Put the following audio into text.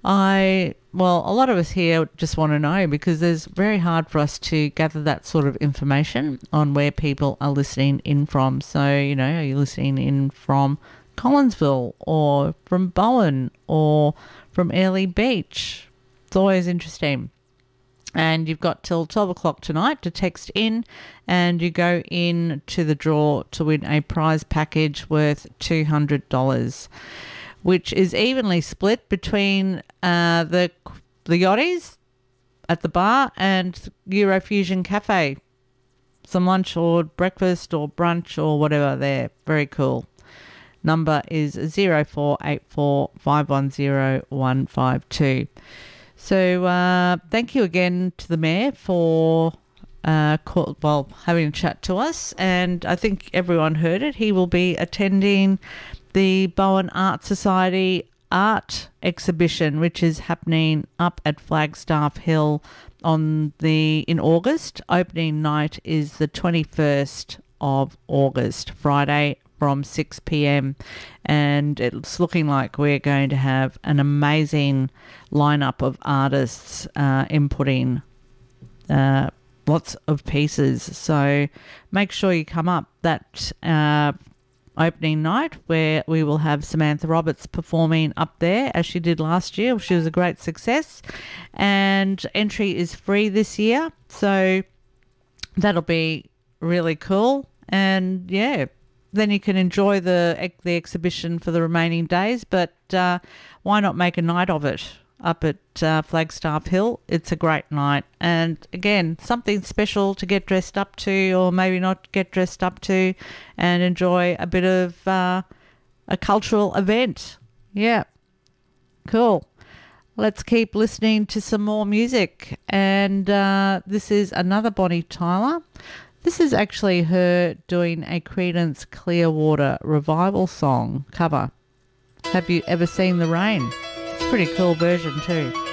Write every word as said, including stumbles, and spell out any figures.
I, well, a lot of us here just want to know because it's very hard for us to gather that sort of information on where people are listening in from. So, you know, are you listening in from Collinsville or from Bowen or from Airlie Beach? It's always interesting. And you've got till twelve o'clock tonight to text in, and you go in to the draw to win a prize package worth two hundred dollars, which is evenly split between uh, the the Yachties at the bar and Eurofusion Cafe. Some lunch or breakfast or brunch or whatever there. Very cool. Number is zero four eight four five one zero one five two. So uh, thank you again to the Mayor for uh, call, well having a chat to us, and I think everyone heard it. He will be attending the Bowen Art Society art exhibition, which is happening up at Flagstaff Hill on the in August. Opening night is the twenty-first of August, Friday, from six p.m. and it's looking like we're going to have an amazing lineup of artists uh, inputting uh, lots of pieces. So make sure you come up that uh, opening night, where we will have Samantha Roberts performing up there as she did last year. She was a great success, and entry is free this year, so that'll be really cool. And yeah, then you can enjoy the the exhibition for the remaining days, but uh, why not make a night of it up at uh, Flagstaff Hill? It's a great night, and again, something special to get dressed up to, or maybe not get dressed up to, and enjoy a bit of uh, a cultural event. Yeah, cool. Let's keep listening to some more music, and uh, this is another Bonnie Tyler. This is actually her doing a Creedence Clearwater Revival song cover. Have you ever seen the rain? It's a pretty cool version too.